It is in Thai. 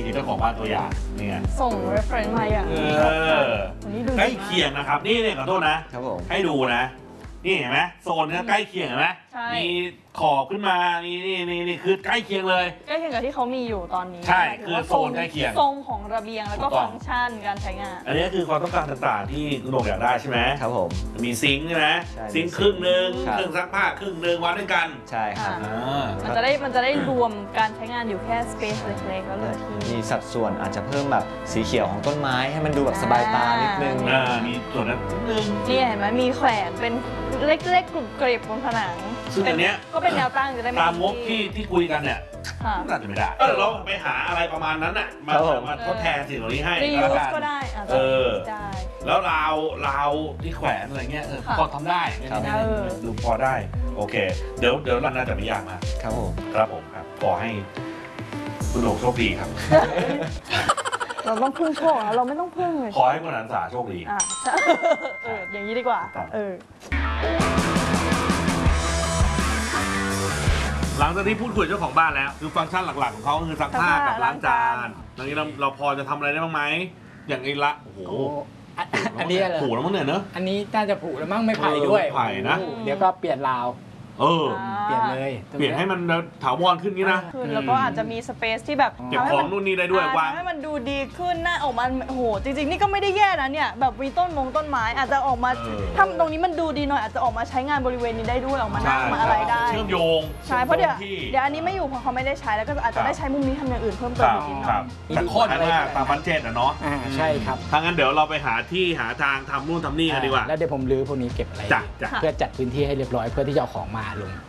เจ้าของบ้านตัวอย่างนี่ไงส่ง reference มาอย่างใกล้เคียงนะครับนี่ขอโทษนะครับผมให้ดูนะนี่เห็นไหมโซนนี้ใกล้เคียงเห็นไหมมีขอบขึ้นมานี่คือใกล้เคียงเลยใกล้เคียงกับที่เขามีอยู่ตอนนี้ใช่คือโซนใกล้เคียงทรงของระเบียงแล้วก็ฟังก์ชันการใช้งานอันนี้คือความต้องการต่างๆที่คุณโหน่งอยากได้ใช่ไหมครับผมมีซิงค์ใช่ไหมซิงค์ครึ่งนึงเครื่องซักผ้าครึ่งนึงวัดด้วยกันใช่ครับมันจะได้รวมการใช้งานอยู่แค่สเปซเล็กๆแล้วเลยมีสัดส่วนอาจจะเพิ่มแบบสีเขียวของต้นไม้ให้มันดูแบบสบายตานิดนึงมีส่วนนั้นนิดนึงนี่เห็นไหมมีแขวนเป็นเล็กๆกรุบกริบบนผนังซึ่งอันเนี้ยก็เป็นแนวตั้งจะได้ตามงบที่คุยกันเนี่ยน่าจะไม่ได้เราไปหาอะไรประมาณนั้นน่ะมาทดแทนสิ่งเหล่านี้ให้ก็ได้แล้วราวที่แขวนอะไรเงี้ยพอทำได้ดูพอได้โอเคเดี๋ยวเราน่าจะไม่ยากมากครับผมครับขอให้คุณโหน่งโชคดีครับเราต้องพึ่งโชคเราไม่ต้องพึ่งเลยขอให้คุณหันษาโชคดีอย่างนี้ดีกว่าหลังจากที่พูดคุยเจ้าของบ้านแล้วคือฟังก์ชันหลักๆของเขาคือซักผ้ากับล้างจานตรงนี้เราพอจะทำอะไรได้บ้างไหมอย่างไอ้ละโอ้โหอันนี้อะไรผูแล้วมั้งเนี่ยเนอะอันนี้น่าจะผูแล้วมั้งไม่ไผ่ด้วยไผ่นะเดี๋ยวก็เปลี่ยนราวเปลี่ยนเลยเปลี่ยนให้มันถาวรขึ้นนี้นะแล้วก็อาจจะมีสเปซที่แบบเก็บของนู่นนี่ได้ด้วยวางให้มันดูดีขึ้นหน้าออกมาโอ้โหจริงๆนี่ก็ไม่ได้แย่นะเนี่ยแบบมีต้นไม้อาจจะออกมาทำตรงนี้มันดูดีหน่อยอาจจะออกมาใช้งานบริเวณนี้ได้ด้วยออกมานั่งมาอะไรได้เชื่อมโยงใช่เพราะเดี๋ยวอันนี้ไม่อยู่เพราะเขาไม่ได้ใช้แล้วก็อาจจะได้ใช้มุมนี้ทำอย่างอื่นเพิ่มเติมนิดหน่อยแต่โคตรมากตามบันเจ็ตอะเนาะใช่ครับถ้างั้นเดี๋ยวเราไปหาที่หาทางทำนู่นทำนี่กันดีกว่าแล้วเดี๋ยวผมรื้อพวกนี้เก็บอะไรเพื่อจัดพื้นที่ให้เรียบร้อยเพื่อที่จะเอาของมาลง